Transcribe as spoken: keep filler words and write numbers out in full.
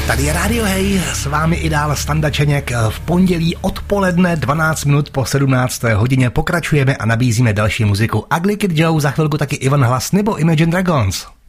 Tady je Radio Hey, s vámi i dál Standa Čeněk. V pondělí odpoledne dvanáct minut po sedmnácté hodině pokračujeme a nabízíme další muziku. Ugly Kid Joe, za chvilku taky Ivan Hlas nebo Imagine Dragons.